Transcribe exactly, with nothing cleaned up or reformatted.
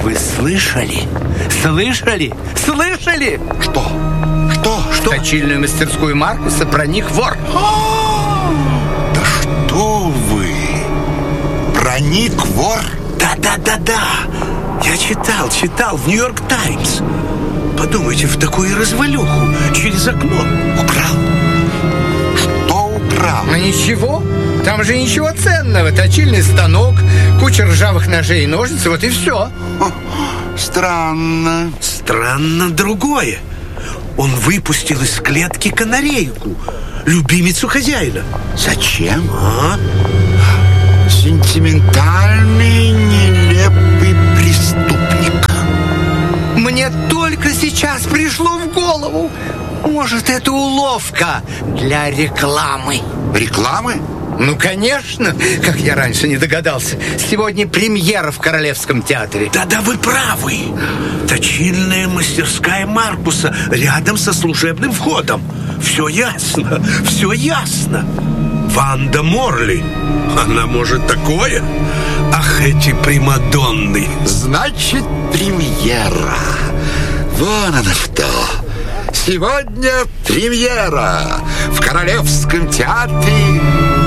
Вы слышали? Слышали? Слышали? Что? Что? Что? В точильную мастерскую Маркуса проник вор. Да что вы? Проник вор? Да-да-да-да. Я читал, читал в Нью-Йорк Таймс. Подумайте, в такую развалюху через окно. Украл? Что украл? Ну ничего. Там же ничего ценного. Точильный станок, куча ржавых ножей и ножниц, вот и все. Странно. Странно другое. Он выпустил из клетки канарейку, любимицу хозяина. Зачем? А? Сентиментальный, нелепый преступник. Мне только сейчас пришло в голову. Может, это уловка для рекламы. Рекламы? Ну, конечно, как я раньше не догадался. Сегодня премьера в Королевском театре. Да-да, вы правы. Точильная мастерская Маркуса рядом со служебным входом. Все ясно, все ясно. Ванда Морли. Она может такое? Ах, эти примадонны. Значит, премьера. Вон она что. Сегодня премьера в Королевском театре